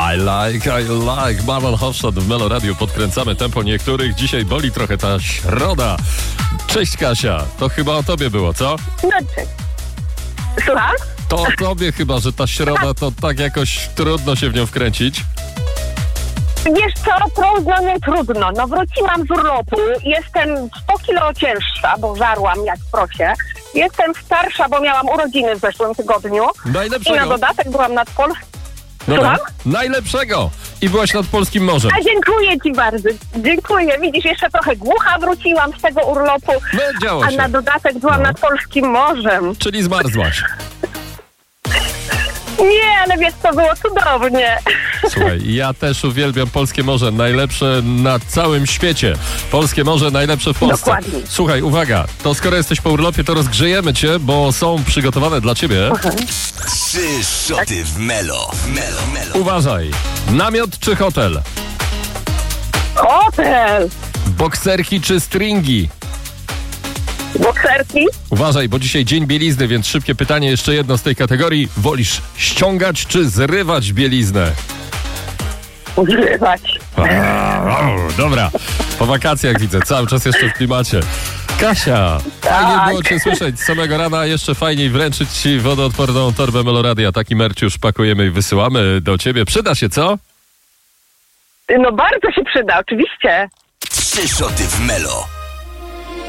I like. Marlon Hofstadt w Melo Radio. Podkręcamy tempo niektórych. Dzisiaj boli trochę ta środa. Cześć Kasia. To chyba o tobie było, co? No cześć. Słucham? To o tobie chyba, że ta środa to tak jakoś trudno się w nią wkręcić. Wiesz co, trudno, nie trudno. No wróciłam z urlopu, jestem 100 kilo cięższa, bo żarłam jak prosie. Jestem starsza, bo miałam urodziny w zeszłym tygodniu. Najlepszego. I na dodatek byłam nad Polską. Dobra. Najlepszego. I byłaś nad polskim morzem. A dziękuję ci bardzo. Dziękuję. Widzisz, jeszcze trochę głucha wróciłam z tego urlopu. No, działo a się. na dodatek byłam nad polskim morzem. Czyli zmarzłaś. Nie, ale wiesz, to było cudownie. Słuchaj, ja też uwielbiam polskie morze. Najlepsze na całym świecie. Polskie morze najlepsze w Polsce. Dokładnie. Słuchaj, uwaga. To skoro jesteś po urlopie, to rozgrzejemy cię, bo są przygotowane dla ciebie. Trzy szoty w Melo. Uważaj. Namiot czy hotel? Hotel. Bokserki czy stringi? Bokserki. Uważaj, bo dzisiaj dzień bielizny, więc szybkie pytanie, jeszcze jedno z tej kategorii. Wolisz ściągać czy zrywać bieliznę? Zrywać. Dobra, po wakacjach widzę, cały czas jeszcze w klimacie. Kasia, fajnie było cię słyszeć z samego rana, a jeszcze fajniej wręczyć ci wodoodporną torbę Meloradia. Taki merch już pakujemy i wysyłamy do ciebie. Przyda się, co? No bardzo się przyda, oczywiście. Trzy szoty w Melo.